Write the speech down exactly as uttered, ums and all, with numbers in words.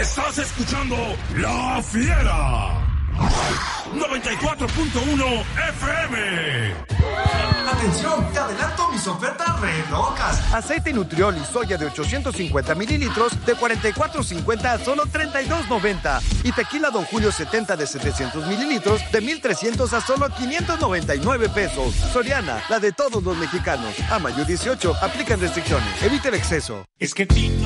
Estás escuchando La Fiera. noventa y cuatro punto uno F M. Atención, te adelanto mis ofertas re locas. Aceite Nutriol y soya de ochocientos cincuenta mililitros de cuarenta y cuatro cincuenta a solo treinta y dos noventa. Y tequila Don Julio setenta de setecientos mililitros de mil trescientos a solo quinientos noventa y nueve pesos. Soriana, la de todos los mexicanos. A mayo dieciocho, aplican restricciones. Evite el exceso. Es que Tino